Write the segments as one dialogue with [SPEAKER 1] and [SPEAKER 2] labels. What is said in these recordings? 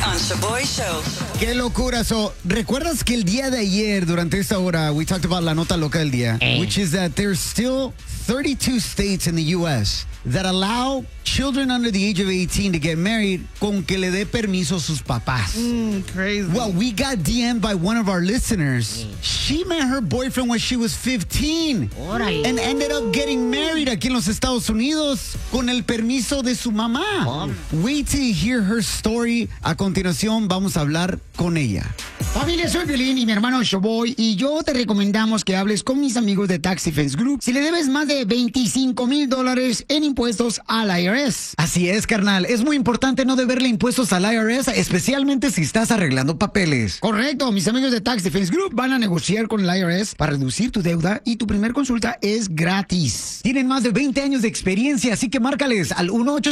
[SPEAKER 1] on Shaboy Show.
[SPEAKER 2] ¡Qué locura! ¿Recuerdas que el día de ayer, durante esta hora, we talked about la nota loca del día, which is that there's still 32 states in the U.S. that allow children under the age of 18 to get married con que le dé permiso a sus papás.
[SPEAKER 3] Crazy.
[SPEAKER 2] Well, we got DM'd by one of our listeners. She met her boyfriend when she was 15 and ended up getting married aquí en los Estados Unidos con el permiso de su mamá. Wait till you hear her story. A continuación vamos a hablar con ella.
[SPEAKER 3] Familia, soy Violín y mi hermano Showboy, y yo te recomendamos que hables con mis amigos de Tax Defense Group si le debes más de $25,000 en impuestos al IRS.
[SPEAKER 2] Así es, carnal. Es muy importante no deberle impuestos al IRS, especialmente si estás arreglando papeles.
[SPEAKER 3] Correcto, mis amigos de Tax Defense Group van a negociar con el IRS para reducir tu deuda y tu primer consulta es gratis.
[SPEAKER 2] Tienen más de 20 años de experiencia, así que márcales al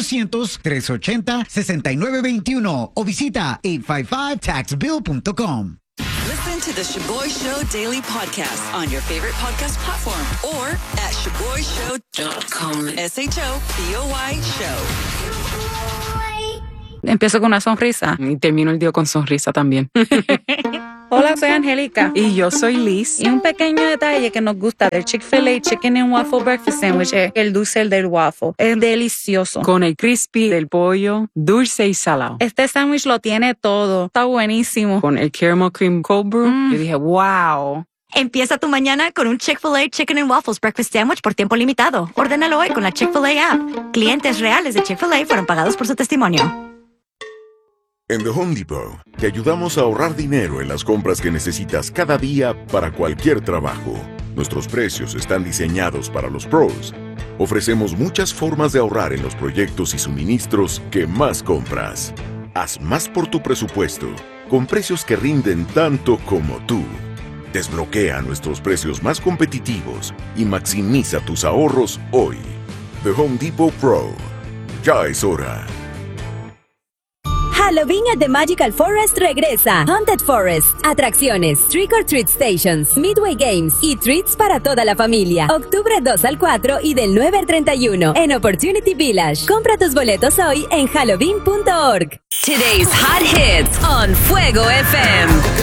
[SPEAKER 2] 1-800-380-6921 o visita 855taxbill.com.
[SPEAKER 1] Listen to the Shaboy Show Daily Podcast on your favorite podcast platform or at ShaboyShow.com. SHOBOY Show.
[SPEAKER 4] Empiezo con una sonrisa y termino el día con sonrisa también. Hola, soy Angélica.
[SPEAKER 5] Y yo soy Liz.
[SPEAKER 4] Y un pequeño detalle que nos gusta del Chick-fil-A Chicken and Waffle Breakfast Sandwich es el dulce del waffle. Es delicioso.
[SPEAKER 5] Con el crispy del pollo, dulce y salado.
[SPEAKER 4] Este sándwich lo tiene todo. Está buenísimo.
[SPEAKER 5] Con el caramel cream cold brew, yo dije, wow.
[SPEAKER 6] Empieza tu mañana con un Chick-fil-A Chicken and Waffles Breakfast Sandwich por tiempo limitado. Ordénalo hoy con la Chick-fil-A app. Clientes reales de Chick-fil-A fueron pagados por su testimonio.
[SPEAKER 7] En The Home Depot, te ayudamos a ahorrar dinero en las compras que necesitas cada día para cualquier trabajo. Nuestros precios están diseñados para los pros. Ofrecemos muchas formas de ahorrar en los proyectos y suministros que más compras. Haz más por tu presupuesto, con precios que rinden tanto como tú. Desbloquea nuestros precios más competitivos y maximiza tus ahorros hoy. The Home Depot Pro. Ya es hora.
[SPEAKER 8] Halloween at the Magical Forest regresa. Haunted Forest, atracciones, Trick or Treat Stations, Midway Games y treats para toda la familia. Octubre 2 al 4 y del 9 al 31 en Opportunity Village. Compra tus boletos hoy en halloween.org.
[SPEAKER 9] Today's hot hits on Fuego FM.